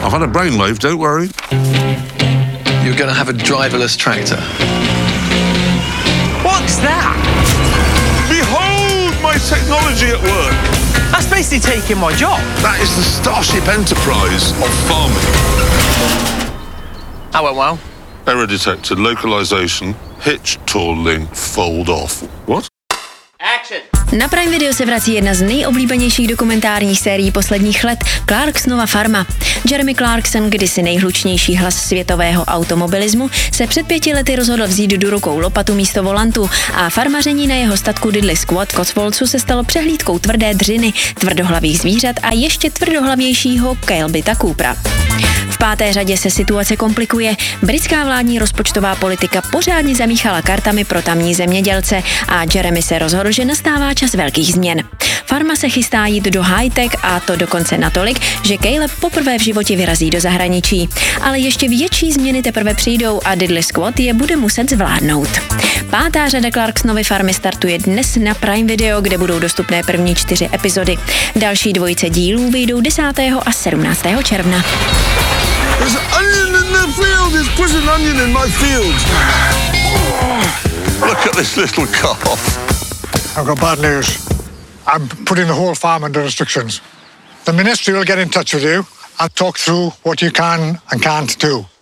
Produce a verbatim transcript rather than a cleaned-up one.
I've had a brainwave, don't worry. You're going to have a driverless tractor. What's that? Behold my technology at work. That's basically taking my job. That is the Starship Enterprise of farming. That went well. Error detected, localization, hitch, tooling, fold off. What? Action! Na Prime Video se vrací jedna z nejoblíbenějších dokumentárních sérií posledních let, Clarksonova farma. Jeremy Clarkson, kdysi nejhlučnější hlas světového automobilismu, se před pěti lety rozhodl vzít do rukou lopatu místo volantu a farmaření na jeho statku Diddley Squat v Cotswoldsu se stalo přehlídkou tvrdé dřiny, tvrdohlavých zvířat a ještě tvrdohlavějšího Kelbyta Coopera. V páté řadě se situace komplikuje. Britská vládní rozpočtová politika pořádně zamíchala kartami pro tamní zemědělce a Jeremy se rozhodl, že nastává čas velkých změn. Farma se chystá jít do high-tech a to dokonce natolik, že Caleb poprvé v životě vyrazí do zahraničí. Ale ještě větší změny teprve přijdou a Diddley Squat je bude muset zvládnout. Pátá řada Clarksonovy farmy startuje dnes na Prime Video, kde budou dostupné první čtyři epizody. Další dvojice dílů vyjdou desátého a sedmnáctého června. There's an onion in the field! It's put an onion in my field! Look at this little calf. I've got bad news. I'm putting the whole farm under restrictions. The ministry will get in touch with you and talk through what you can and can't do.